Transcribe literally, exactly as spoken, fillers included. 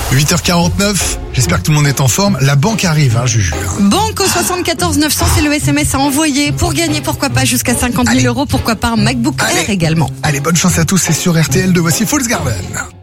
huit heures quarante-neuf, j'espère que tout le monde est en forme. La banque arrive, hein, Juju. Banque au soixante-quatorze neuf cents, c'est le S M S à envoyer pour gagner, pourquoi pas, jusqu'à cinquante mille euros, pourquoi pas un MacBook Allez. Air également. Allez, bonne chance à tous, c'est sur R T L deux, voici Falls Garden.